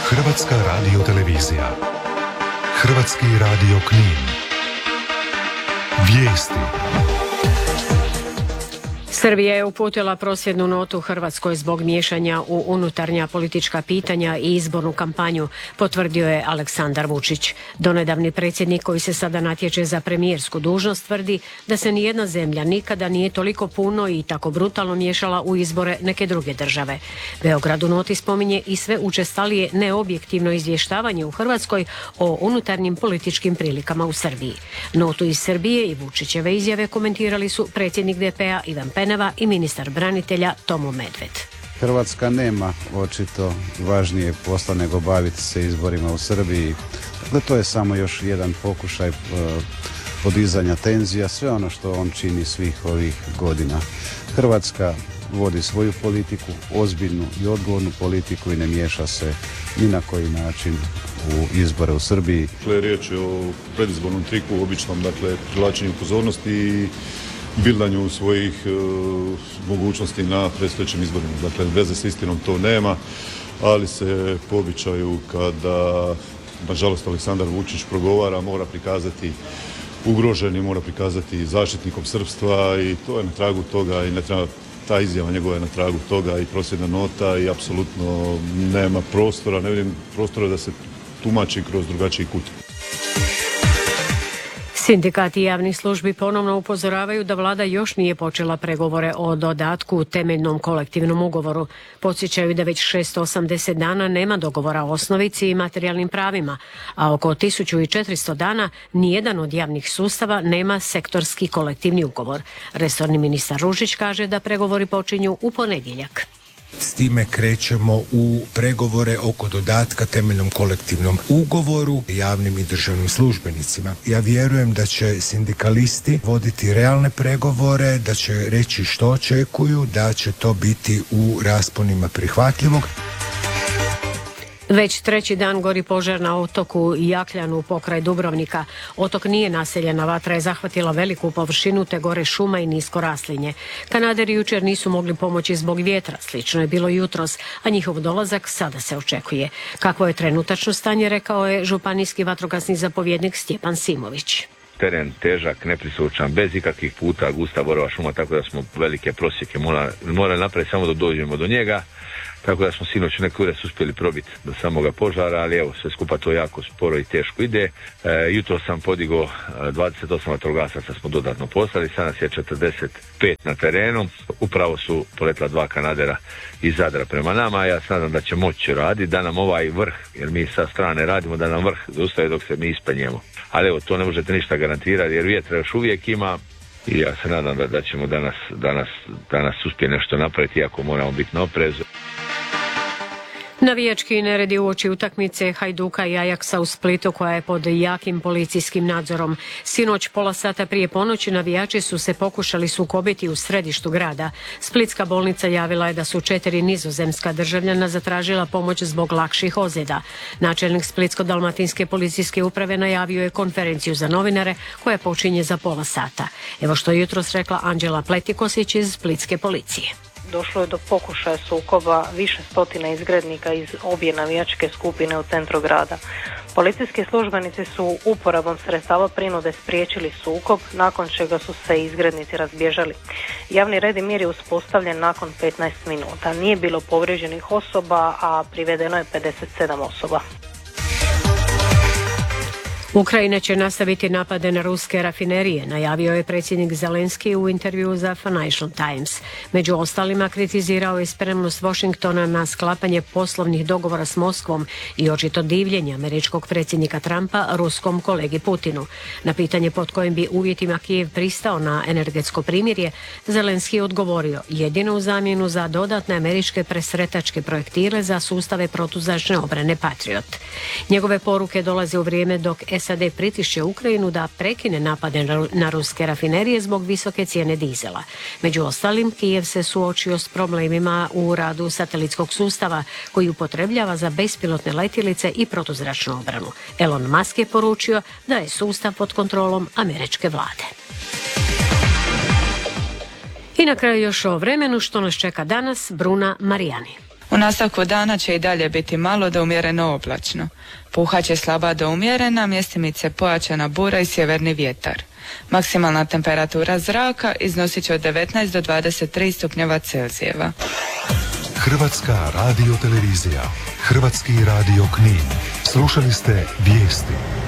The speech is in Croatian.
Hrvatska radiotelevizija. Hrvatski radio Knin. Vijesti. Srbija je uputila prosvjednu notu Hrvatskoj zbog miješanja u unutarnja politička pitanja i izbornu kampanju, potvrdio je Aleksandar Vučić. Donedavni predsjednik koji se sada natječe za premijersku dužnost tvrdi da se nijedna zemlja nikada nije toliko puno i tako brutalno miješala u izbore neke druge države. Beograd u noti spominje i sve učestalije neobjektivno izvještavanje u Hrvatskoj o unutarnjim političkim prilikama u Srbiji. Notu iz Srbije i Vučićeve izjave komentirali su predsjednik DP-a Ivan Penava i ministar branitelja Tomo Medved. Hrvatska nema očito važnije posla nego baviti se izborima u Srbiji. Dakle, to je samo još jedan pokušaj podizanja tenzija, sve ono što on čini svih ovih godina. Hrvatska vodi svoju politiku, ozbiljnu i odgovornu politiku i ne miješa se ni na koji način u izbore u Srbiji. Dakle, riječ je o predizbornom triku, običnom, privlačenju pozornosti i bildanju svojih mogućnosti na predstojećim izborima. Dakle, veze s istinom to nema, ali se po običaju kada, nažalost, Aleksandar Vučić progovara, mora prikazati ugroženi, mora prikazati zaštitnikom srpstva i to je na tragu toga i ne treba, ta izjava njegova je na tragu toga i prosvjedna nota i apsolutno nema prostora, ne vidim prostora da se tumači kroz drugačiji kut. Sindikati javnih službi ponovno upozoravaju da vlada još nije počela pregovore o dodatku u temeljnom kolektivnom ugovoru. Podsjećaju da već 680 dana nema dogovora o osnovici i materijalnim pravima, a oko 1400 dana nijedan od javnih sustava nema sektorski kolektivni ugovor. Resorni ministar Ružić kaže da pregovori počinju u ponedjeljak. S time krećemo u pregovore oko dodatka temeljnom kolektivnom ugovoru javnim i državnim službenicima. Ja vjerujem da će sindikalisti voditi realne pregovore, da će reći što očekuju, da će to biti u rasponima prihvatljivog. Već treći dan gori požar na otoku Jakljanu pokraj Dubrovnika. Otok nije naseljen, a vatra je zahvatila veliku površinu te gore šuma i nisko raslinje. Kanaderi jučer nisu mogli pomoći zbog vjetra, slično je bilo jutros, a njihov dolazak sada se očekuje. Kakvo je trenutačno stanje, rekao je županijski vatrogasni zapovjednik Stjepan Simović. Teren težak, neprisučan, bez ikakvih puta, gusta borova šuma, tako da smo velike prosjeke mora napraviti samo da dođemo do njega. Tako da smo sinoć neki ured uspjeli probiti do samoga požara, ali evo, sve skupa to jako sporo i teško ide. Jutro sam podigao 28 vatrogasaca smo dodatno poslali, sad nas je 45 na terenu. Upravo su poletla 2 Kanadera iz Zadra prema nama, ja se nadam da će moći raditi, da nam ovaj vrh, jer mi sa strane radimo, da nam vrh zaustaje dok se mi ispenjemo. Ali evo, to ne možete ništa garantirati, jer vjetra još uvijek ima. I ja se nadam da ćemo danas uspjeti nešto napraviti, iako moramo biti na oprezu. Navijački neredi uoči utakmice Hajduka i Ajaksa u Splitu koja je pod jakim policijskim nadzorom. Sinoć pola sata prije ponoći navijači su se pokušali sukobiti u središtu grada. Splitska bolnica javila je da su 4 nizozemska državljana zatražila pomoć zbog lakših ozljeda. Načelnik Splitsko-dalmatinske policijske uprave najavio je konferenciju za novinare koja počinje za pola sata. Evo što je jutros rekla Anđela Pletikosić iz Splitske policije. Došlo je do pokušaja sukoba više stotina izgrednika iz obje navijačke skupine u centru grada. Policijski službenici su uporabom sredstava prinude spriječili sukob, nakon čega su se izgrednici razbježali. Javni red i mir je uspostavljen nakon 15 minuta. Nije bilo povrijeđenih osoba, a privedeno je 57 osoba. Ukrajina će nastaviti napade na ruske rafinerije, najavio je predsjednik Zelenski u intervjuu za Financial Times. Među ostalima kritizirao je spremnost Washingtona na sklapanje poslovnih dogovora s Moskvom i očito divljenje američkog predsjednika Trumpa ruskom kolegi Putinu. Na pitanje pod kojim bi uvjetima Kijev pristao na energetsko primirje, Zelenski je odgovorio jedino u zamjenu za dodatne američke presretačke projektile za sustave protuzračne obrane Patriot. Njegove poruke dolaze u vrijeme dok SAD pritišće Ukrajinu da prekine napade na ruske rafinerije zbog visoke cijene dizela. Među ostalim, Kijev se suočio s problemima u radu satelitskog sustava koji upotrebljava za bespilotne letjelice i protuzračnu obranu. Elon Musk je poručio da je sustav pod kontrolom američke vlade. I na kraju još o vremenu što nas čeka danas, Bruna Marijani. U nastavku dana će i dalje biti malo do umjereno oblačno. Puhaće slaba do umjerena, mjestimice pojačana bura i sjeverni vjetar. Maksimalna temperatura zraka iznosit će od 19 do 23 stupnjeva Celzijeva. Hrvatska radiotelevizija, Hrvatski radio Knin. Slušali ste vijesti.